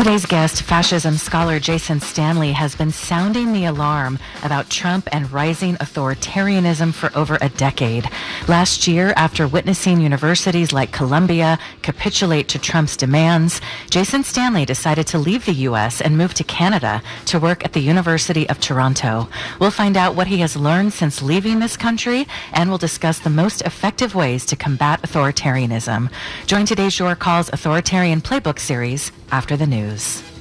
Today's guest, fascism scholar Jason Stanley, has been sounding the alarm about Trump and rising authoritarianism for over a decade. Last year, after witnessing universities like Columbia capitulate to Trump's demands, Jason Stanley decided to leave the U.S. and move to Canada to work at the University of Toronto. We'll find out what he has learned since leaving this country, and we'll discuss the most effective ways to combat authoritarianism. Join today's Your Calls Authoritarian Playbook series after the news.